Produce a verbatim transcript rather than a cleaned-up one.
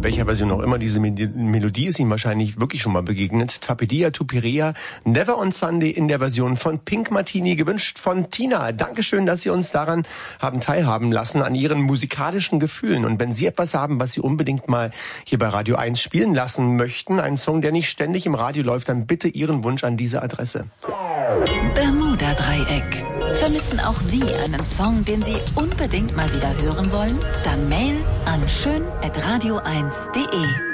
welcher Version auch immer diese Melodie ist Ihnen wahrscheinlich wirklich schon mal begegnet. Tapedia tu Pirea, Never on Sunday in der Version von Pink Martini, gewünscht von Tina. Dankeschön, dass Sie uns daran haben teilhaben lassen, an Ihren musikalischen Gefühlen. Und wenn Sie etwas haben, was Sie unbedingt mal hier bei Radio eins spielen lassen möchten, einen Song, der nicht ständig im Radio läuft, dann bitte Ihren Wunsch an diese Adresse. Bermuda-Dreieck. Vermissen auch Sie einen Song, den Sie unbedingt mal wieder hören wollen? Dann Mail an schön at radio eins punkt de.